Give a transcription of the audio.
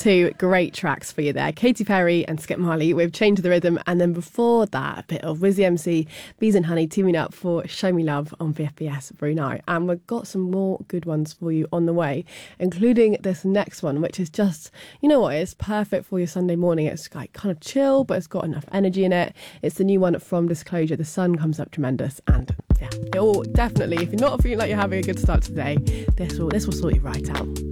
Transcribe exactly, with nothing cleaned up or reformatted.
Two great tracks for you there. Katy Perry and Skip Marley with Change the Rhythm. And then before that, a bit of Wizzy M C, Bees and Honey teaming up for Show Me Love on V F B S Brunei. And we've got some more good ones for you on the way, including this next one, which is just, you know what, it's perfect for your Sunday morning. It's like kind of chill, but it's got enough energy in it. It's the new one from Disclosure. The sun comes up tremendous. And yeah, it will definitely, if you're not feeling like you're having a good start today, this will, this will sort you right out.